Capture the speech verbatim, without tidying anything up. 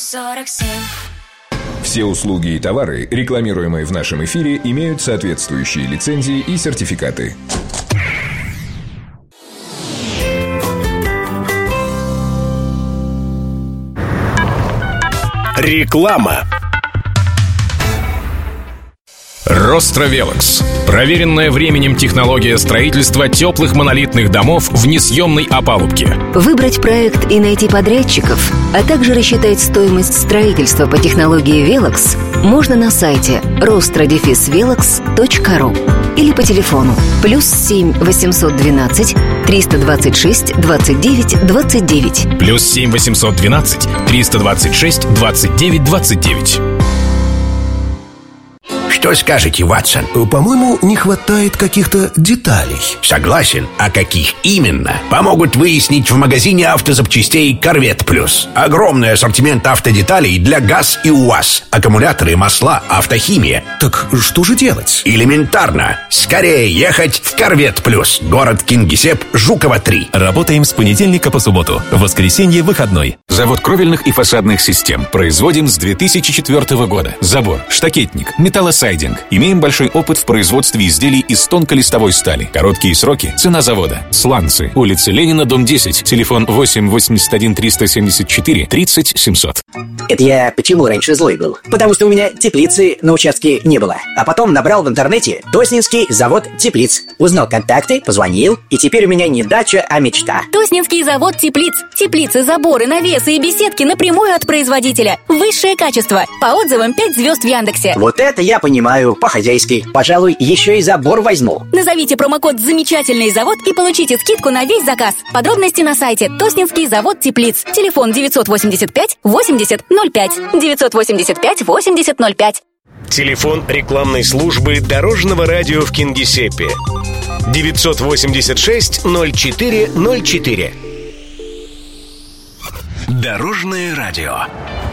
сорок семь. Все услуги и товары, рекламируемые в нашем эфире, имеют соответствующие лицензии и сертификаты. Реклама. Ростровелокс. Проверенная временем технология строительства теплых монолитных домов в несъемной опалубке. Выбрать проект и найти подрядчиков, а также рассчитать стоимость строительства по технологии Велокс можно на сайте ростро-велокс точка ру или по телефону плюс семь восемьсот двенадцать триста двадцать шесть двадцать девять двадцать девять. Плюс семь восемьсот двенадцать триста двадцать шесть двадцать девять двадцать девять. Что скажете, Ватсон? По-моему, не хватает каких-то деталей. Согласен. А каких именно? Помогут выяснить в магазине автозапчастей «Корвет Плюс». Огромный ассортимент автодеталей для ГАЗ и УАЗ. Аккумуляторы, масла, автохимия. Так что же делать? Элементарно. Скорее ехать в «Корвет Плюс». Город Кингисепп, Жукова, три. Работаем с понедельника по субботу. В воскресенье выходной. Завод кровельных и фасадных систем. Производим с две тысячи четвёртого года. Забор, штакетник, металлосайдинг. Имеем большой опыт в производстве изделий из тонколистовой стали. Короткие сроки. Цена завода. Сланцы. Улица Ленина, дом десять. Телефон восемь восемьдесят один триста семьдесят четыре тридцать семьсот. Это я почему раньше злой был? Потому что у меня теплицы на участке не было. А потом набрал в интернете Тоснинский завод теплиц. Узнал контакты, позвонил, и теперь у меня не дача, а мечта. Тоснинский завод теплиц. Теплицы, заборы, навесы и беседки напрямую от производителя. Высшее качество. По отзывам пять звезд в Яндексе. Вот это я понимаю, по-хозяйски. Пожалуй, еще и забор возьму. Назовите промокод «Замечательный завод» и получите скидку на весь заказ. Подробности на сайте Тоснинский завод теплиц. Телефон девятьсот восемьдесят пять восемьдесят ноль пять. девятьсот восемьдесят пять восемьдесят ноль пять. Телефон рекламной службы Дорожного радио в Кингисеппе. девятьсот восемьдесят шесть ноль четыре ноль четыре. Дорожное радио.